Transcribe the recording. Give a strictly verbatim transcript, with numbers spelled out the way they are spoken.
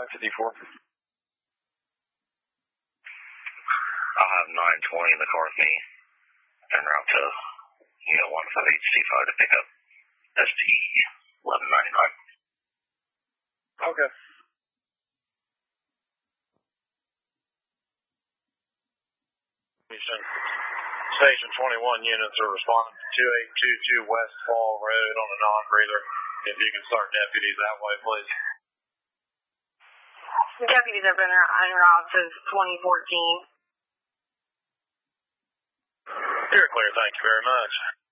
nine fifty-four. I'll have nine twenty in the car with me en route to Unit one five eight C five to pick up S T eleven ninety-nine. Okay. Station twenty-one units are responding to two eight two two West Fall Road on a non-breather. If you can start deputies that way, please. Deputies have been en route since twenty fourteen. You're clear, thank you very much.